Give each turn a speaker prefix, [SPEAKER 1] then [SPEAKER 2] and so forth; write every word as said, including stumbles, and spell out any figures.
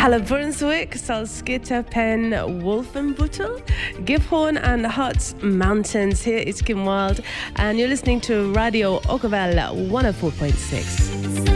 [SPEAKER 1] Halle Brunswick, Salzgitter, Penn, Wolfenbüttel, Gifhorn and Harz Mountains. Here is Kim Wilde and you're listening to Radio Okervelle one oh four point six.